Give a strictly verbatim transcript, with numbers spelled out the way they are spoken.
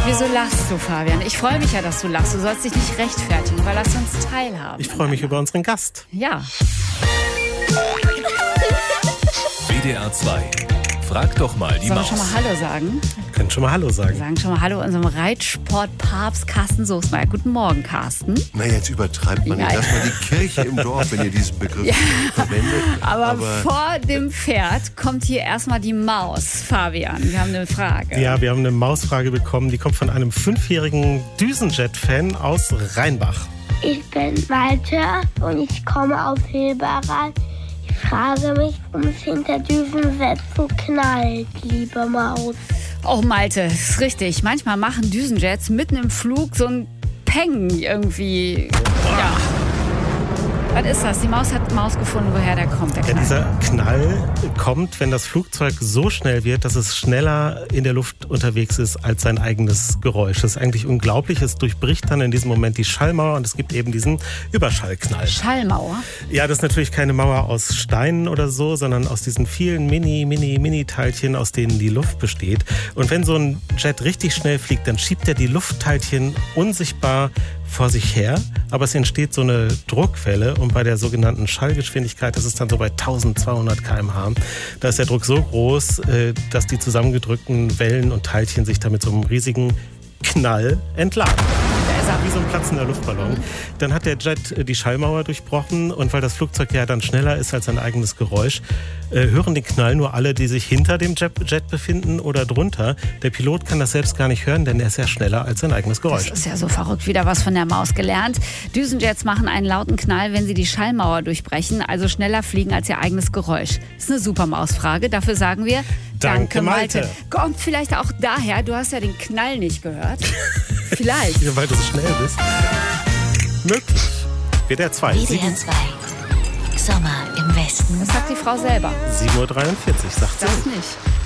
Wieso lachst du, Fabian? Ich freue mich ja, dass du lachst. Du sollst dich nicht rechtfertigen, weil lass uns teilhaben. Ich freue mich über unseren Gast. Ja. W D R zwei. Frag doch mal die Sollen wir Maus. schon mal Hallo sagen? Wir können schon mal Hallo Wir sagen. sagen schon mal Hallo unserem Reitsport-Papst Carsten Soßmeier. Guten Morgen, Carsten. Na, jetzt übertreibt man Ja. nicht. Lass mal die Kirche im Dorf, wenn ihr diesen Begriff verwendet. Aber, Aber vor dem Pferd kommt hier erstmal die Maus. Fabian, wir haben eine Frage. Ja, wir haben eine Mausfrage bekommen, die kommt von einem fünfjährigen Düsenjet-Fan aus Rheinbach. Ich bin Walter und ich komme aus Hilberrad. Ich frage mich, warum es hinter Düsensätzen knallt, liebe Maus. Oh, Malte, ist richtig. Manchmal machen Düsenjets mitten im Flug so ein Peng irgendwie. Ja. Was ist das? Die Maus hat Maus gefunden, woher der kommt. Der Ja, Knall. dieser Knall kommt, wenn das Flugzeug so schnell wird, dass es schneller in der Luft unterwegs ist als sein eigenes Geräusch. Das ist eigentlich unglaublich. Es durchbricht dann in diesem Moment die Schallmauer und es gibt eben diesen Überschallknall. Schallmauer. Ja, das ist natürlich keine Mauer aus Steinen oder so, sondern aus diesen vielen Mini, Mini, Mini-Teilchen, aus denen die Luft besteht. Und wenn so ein Jet richtig schnell fliegt, dann schiebt er die Luftteilchen unsichtbar vor sich her, aber es entsteht so eine Druckwelle und bei der sogenannten Schallgeschwindigkeit, das ist dann so bei eintausendzweihundert Kilometer pro Stunde, da ist der Druck so groß, dass die zusammengedrückten Wellen und Teilchen sich da mit so einem riesigen Knall entladen. Wie so ein platzender Luftballon. Dann hat der Jet die Schallmauer durchbrochen und weil das Flugzeug ja dann schneller ist als sein eigenes Geräusch, äh, hören den Knall nur alle, die sich hinter dem Jet, Jet befinden oder drunter. Der Pilot kann das selbst gar nicht hören, denn er ist ja schneller als sein eigenes Geräusch. Das ist ja so verrückt. Wieder was von der Maus gelernt. Düsenjets machen einen lauten Knall, wenn sie die Schallmauer durchbrechen, also schneller fliegen als ihr eigenes Geräusch. Das ist eine super Mausfrage. Dafür sagen wir Danke, Malte. Kommt vielleicht auch daher, du hast ja den Knall nicht gehört. Vielleicht. Ja, weil du so schnell bist. Möglich. W D R zwei. W D R zwei. Sommer im Westen. Das sagt die Frau selber. sieben Uhr dreiundvierzig, sagt sie. Das nicht.